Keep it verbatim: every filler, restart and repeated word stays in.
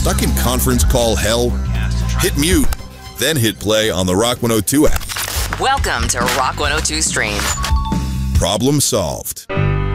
Stuck in conference call hell? Hit mute, then hit play on the Rock one oh two app. Welcome to Rock one oh two Stream. Problem solved.